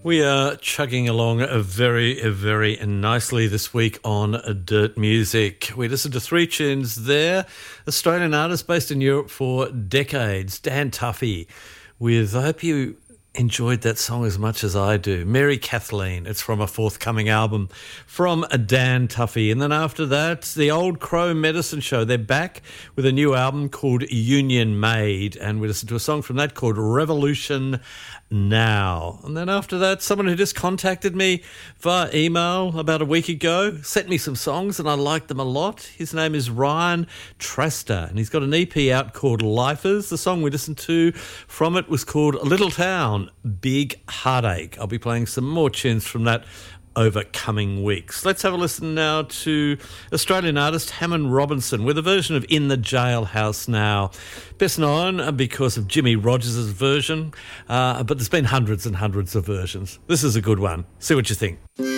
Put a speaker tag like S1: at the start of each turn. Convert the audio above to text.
S1: We are chugging along very nicely this week on Dirt Music. We listened to three tunes there. Australian artist based in Europe for decades, Dan Tuffy, with, I hope you enjoyed that song as much as I do, Mary Kathleen. It's from a forthcoming album from Dan Tuffy. And then after that, the Old Crow Medicine Show. They're back with a new album called Union Made, and we listened to a song from that called Revolution Now. And then after that, someone who just contacted me via email about a week ago, sent me some songs and I liked them a lot. His name is Ryan Traster, and he's got an EP out called Lifers. The song we listened to from it was called Little Town, Big Heartache. I'll be playing some more tunes from that over coming weeks. Let's have a listen now to Australian artist Hammond Robinson with a version of In the Jailhouse Now. Best known because of Jimmy Rogers' version, but there's been hundreds and hundreds of versions. This is a good one. See what you think.